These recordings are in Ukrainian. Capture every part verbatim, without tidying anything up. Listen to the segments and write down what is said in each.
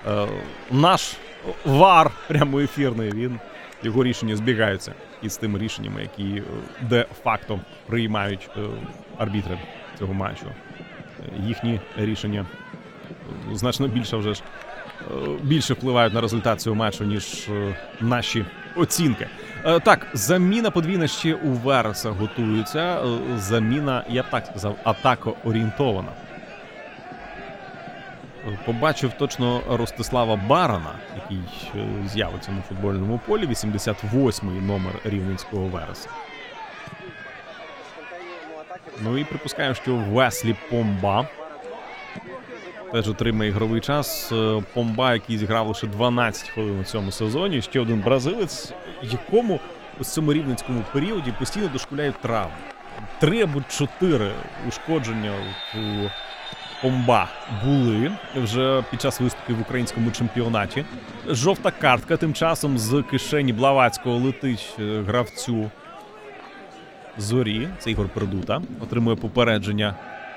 е, наш вар прямоефірний, він, його рішення збігаються із тими рішеннями, які де-факто приймають е, арбітри цього матчу. Їхні рішення значно більше вже ж більше впливають на результат цього матчу, ніж наші оцінки. Так, заміна подвійна ще у Вереса готується. Заміна, я б так сказав, атакоорієнтована. Побачив точно Ростислава Барана, який з'явиться на футбольному полі. вісімдесят восьмий номер рівненського Вереса. Ну і припускаю, що Веслі Помба теж отримає ігровий час. Помба, який зіграв лише дванадцять хвилин у цьому сезоні. Ще один бразилець, якому у цьому рівненському періоді постійно дошкуляють травми. Три або чотири ушкодження у Помба були вже під час виступів в українському чемпіонаті. Жовта картка тим часом з кишені Блаватського летить гравцю Зорі. Це Ігор Пердута. Отримує попередження.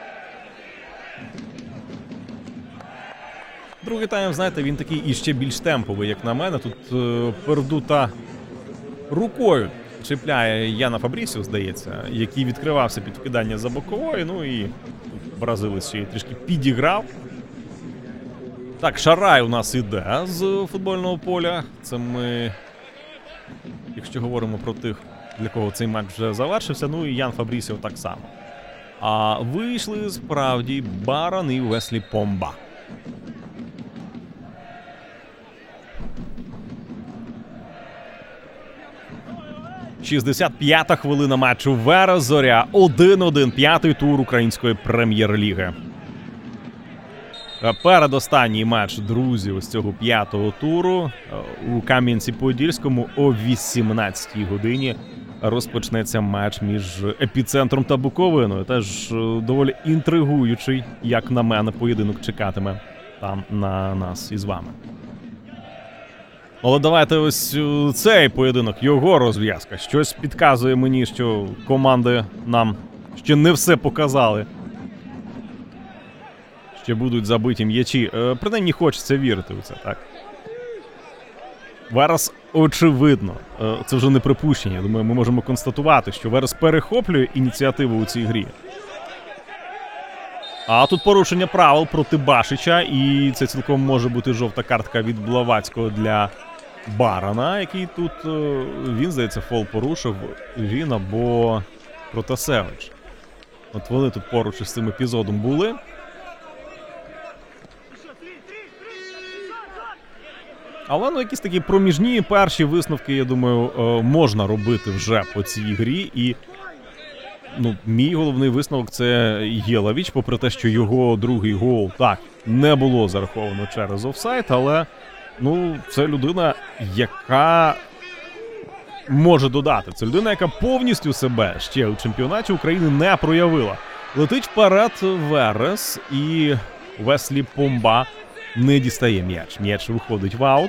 Другий тайм, знаєте, він такий іще більш темповий, як на мене. Тут е, Пердута рукою чіпляє Яна Фабрісіо, здається, який відкривався під вкидання за бокової. Ну і тут бразилець ще трішки підіграв. Так, Шарай у нас іде з футбольного поля. Це ми, якщо говоримо про тих, для кого цей матч вже завершився, ну і Ян Фабрісіо так само. А вийшли справді Баран і Веслі Помба. шістдесят п'ята хвилина матчу. Верес Зоря один один. П'ятий тур української прем'єр-ліги. Передостанній матч, друзі, ось цього п'ятого туру у Кам'янці-Подільському о вісімнадцятій годині розпочнеться матч між Епіцентром та Буковиною. Теж доволі інтригуючий, як на мене, поєдинок чекатиме там на нас із вами. Але давайте ось цей поєдинок, його розв'язка. Щось підказує мені, що команди нам ще не все показали. Ще будуть забиті м'ячі. Е, принаймні хочеться вірити у це, так? Верес, очевидно, е, це вже не припущення. Думаю, ми можемо констатувати, що Верес перехоплює ініціативу у цій грі. А тут порушення правил проти Башича, і це цілком може бути жовта картка від Блаватського для Барана, який тут, він, здається, фол порушив, він або Протасевич. От вони тут поруч із цим епізодом були. Але, ну, якісь такі проміжні перші висновки, я думаю, можна робити вже по цій грі. І, ну, мій головний висновок – це Єлавіч, попри те, що його другий гол, так, не було зараховано через офсайд, але, ну, це людина, яка може додати. Це людина, яка повністю себе ще у чемпіонаті України не проявила. Летить вперед Верес, і Веслі Помба не дістає м'яч. М'яч виходить в аут.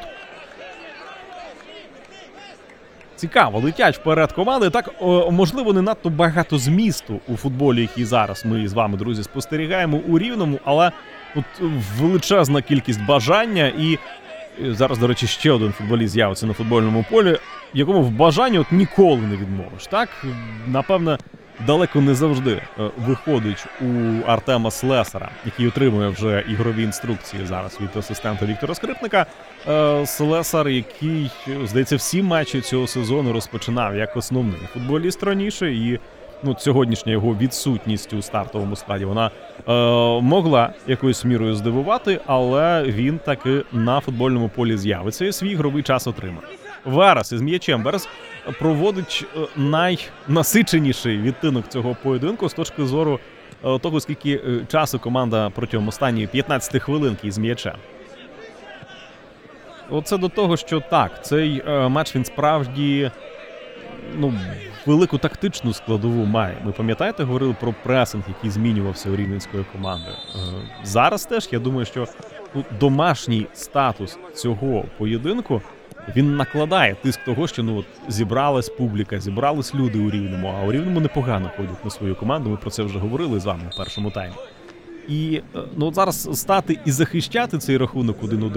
Цікаво, летять вперед команди. Так, о, можливо, не надто багато змісту у футболі, який зараз ми з вами, друзі, спостерігаємо у Рівному, але от величезна кількість бажання. І зараз, до речі, ще один футболіст з'явиться на футбольному полі, якому в бажанні от ніколи не відмовиш. Так, напевне, далеко не завжди виходить у Артема Слесара, який отримує вже ігрові інструкції зараз від асистента Віктора Скрипника. Слесар, який, здається, всі матчі цього сезону розпочинав як основний футболіст раніше, і, ну, сьогоднішня його відсутність у стартовому складі, вона е, могла якоюсь мірою здивувати, але він таки на футбольному полі з'явиться і свій ігровий час отримає. Верес із м'ячем. Верес проводить найнасиченіший відтинок цього поєдинку з точки зору того, скільки часу команда протягом останньої п'ятнадцяти хвилинки із м'ячем. Оце до того, що так, цей матч, він справді, ну, велику тактичну складову має. Ми, пам'ятаєте, говорили про пресинг, який змінювався у рівненської команди. Зараз теж, я думаю, що, ну, домашній статус цього поєдинку, він накладає тиск того, що, ну, от, зібралась публіка, зібрались люди у Рівному, а у Рівному непогано ходять на свою команду, ми про це вже говорили з вами в першому таймі. І, ну, от зараз стати і захищати цей рахунок один один